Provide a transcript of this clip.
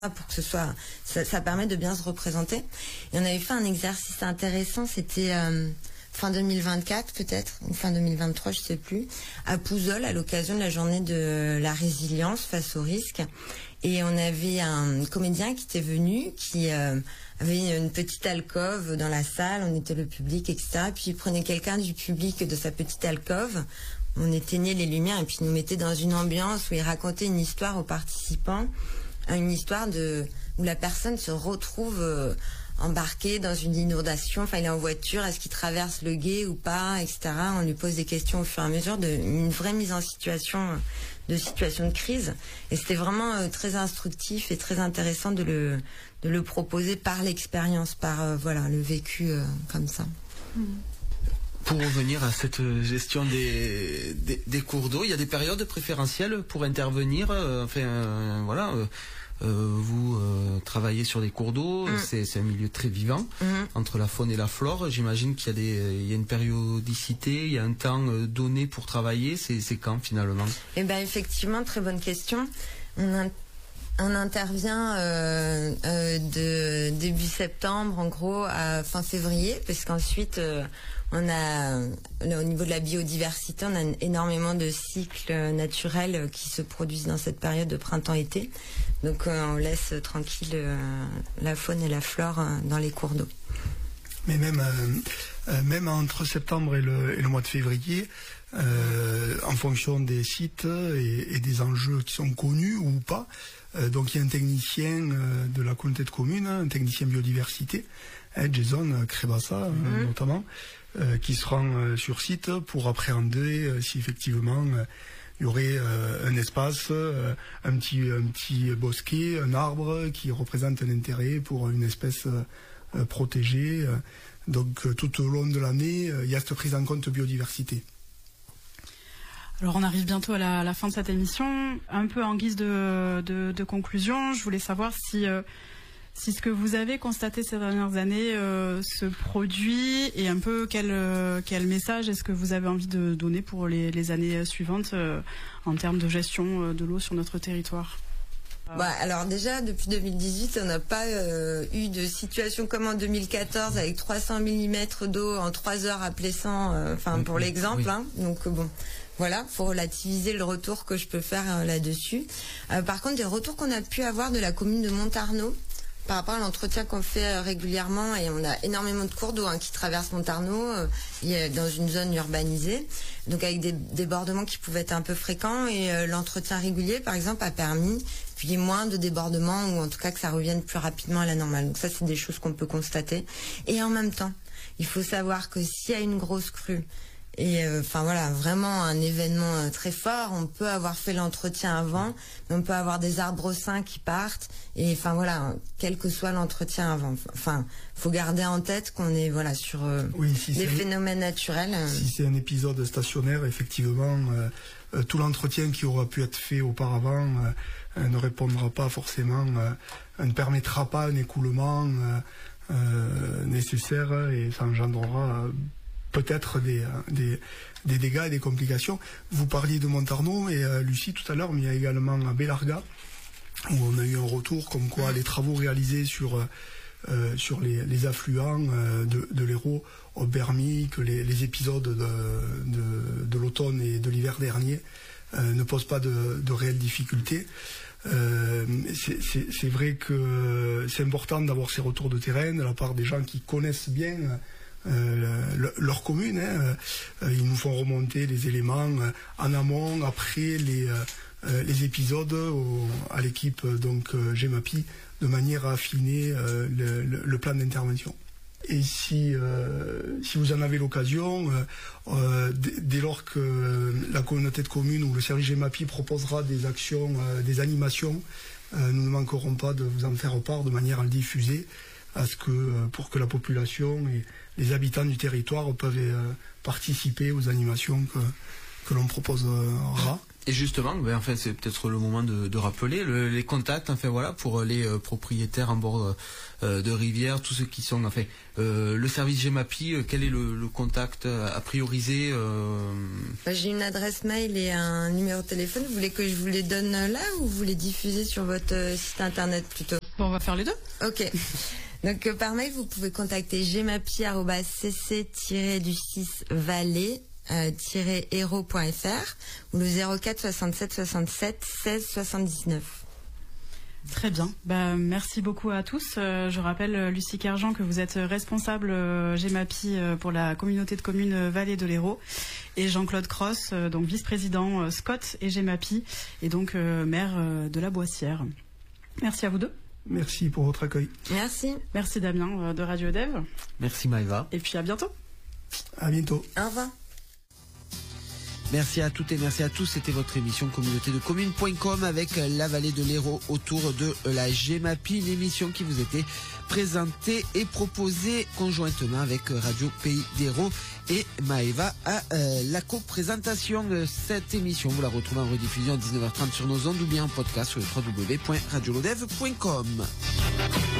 pour que ça permet de bien se représenter. Et on avait fait un exercice intéressant, c'était fin 2024 peut-être, ou fin 2023, je sais plus, à Pouzol, à l'occasion de la journée de la résilience face au risque. Et on avait un comédien qui était venu, qui avait une petite alcôve dans la salle, on était le public, etc. Puis il prenait quelqu'un du public de sa petite alcôve, on éteignait les lumières et puis il nous mettait dans une ambiance où il racontait une histoire aux participants, une histoire où la personne se retrouve embarquée dans une inondation, enfin il est en voiture, est-ce qu'il traverse le gué ou pas, etc. On lui pose des questions au fur et à mesure, une vraie mise en situation de crise. Et c'était vraiment très instructif et très intéressant de le proposer par l'expérience, par le vécu comme ça. Pour revenir à cette gestion des cours d'eau, il y a des périodes préférentielles pour intervenir. Vous travaillez sur des cours d'eau, c'est un milieu très vivant entre la faune et la flore. J'imagine qu'il y a une périodicité, il y a un temps donné pour travailler. C'est quand finalement? Eh ben effectivement, très bonne question. On intervient de début septembre en gros à fin février, parce qu'ensuite on a au niveau de la biodiversité, on a énormément de cycles naturels qui se produisent dans cette période de printemps-été. Donc on laisse tranquille la faune et la flore dans les cours d'eau. Mais même entre septembre et le mois de février, en fonction des sites et des enjeux qui sont connus ou pas, donc il y a un technicien de la communauté de communes, un technicien biodiversité, Jason Crébassa notamment, qui se rend sur site pour appréhender si effectivement il y aurait un espace, un petit bosquet, un arbre qui représente un intérêt pour une espèce protégée. Donc tout au long de l'année, il y a cette prise en compte biodiversité. Alors on arrive bientôt à la fin de cette émission. Un peu en guise de conclusion, je voulais savoir si ce que vous avez constaté ces dernières années se produit, et un peu quel message est-ce que vous avez envie de donner pour les années suivantes en termes de gestion de l'eau sur notre territoire. Alors déjà, depuis 2018, on n'a pas eu de situation comme en 2014 avec 300 mm d'eau en 3 heures à Plessan, pour l'exemple. Oui. Donc voilà, faut relativiser le retour que je peux faire là-dessus. Par contre, des retours qu'on a pu avoir de la commune de Montarnod, par rapport à l'entretien qu'on fait régulièrement, et on a énormément de cours d'eau qui traversent Montarnod dans une zone urbanisée, donc avec des débordements qui pouvaient être un peu fréquents, et l'entretien régulier par exemple a permis qu'il y ait moins de débordements, ou en tout cas que ça revienne plus rapidement à la normale. Donc ça, c'est des choses qu'on peut constater. Et en même temps, il faut savoir que s'il y a une grosse crue et vraiment un événement très fort, on peut avoir fait l'entretien avant, mais on peut avoir des arbres sains qui partent, et quel que soit l'entretien avant, faut garder en tête qu'on est sur les phénomènes naturels. Si c'est un épisode stationnaire, effectivement, tout l'entretien qui aura pu être fait auparavant ne répondra pas forcément, ne permettra pas un écoulement nécessaire, et ça engendrera peut-être des dégâts et des complications. Vous parliez de Montarnod et Lucie tout à l'heure, mais il y a également à Bellarga, où on a eu un retour comme quoi les travaux réalisés sur les affluents de l'Hérault ont permis que les épisodes de l'automne et de l'hiver dernier ne posent pas de réelles difficultés. C'est vrai que c'est important d'avoir ces retours de terrain de la part des gens qui connaissent bien leur commune. Ils nous font remonter les éléments en amont, après les épisodes à l'équipe GEMAPI, de manière à affiner le plan d'intervention. Et si vous en avez l'occasion, dès lors que la communauté de communes ou le service GEMAPI proposera des actions, des animations, nous ne manquerons pas de vous en faire part de manière à le diffuser, pour que la population et les habitants du territoire peuvent participer aux animations que l'on proposera. Et justement, enfin, c'est peut-être le moment de rappeler les contacts, enfin voilà, pour les propriétaires en bord de rivière, tous ceux qui sont, enfin, le service GEMAPI, quel est le contact à prioriser J'ai une adresse mail et un numéro de téléphone. Vous voulez que je vous les donne là ou vous les diffusez sur votre site internet plutôt? Bon, on va faire les deux. Ok. Donc par mail, vous pouvez contacter gemapi@cc-du6valais -hero.fr ou le 04 67 67 16 79. Très bien. Merci beaucoup à tous. Je rappelle, Lucie Kerjean, que vous êtes responsable GEMAPI pour la communauté de communes Vallée de l'Hérault, et Jean-Claude Cross, donc vice-président Scott et GEMAPI, et donc maire de la Boissière. Merci à vous deux. Merci pour votre accueil. Merci. Merci Damien de Radio Dev. Merci Maëva. Et puis à bientôt. À bientôt. Au revoir. Merci à toutes et merci à tous. C'était votre émission communauté de communes.com avec la Vallée de l'Hérault autour de la GEMAPI, une émission qui vous était présentée et proposée conjointement avec Radio Pays d'Hérault et Maëva à la co-présentation. Cette émission, vous la retrouvez en rediffusion à 19h30 sur nos ondes ou bien en podcast sur le www.radiolodev.com.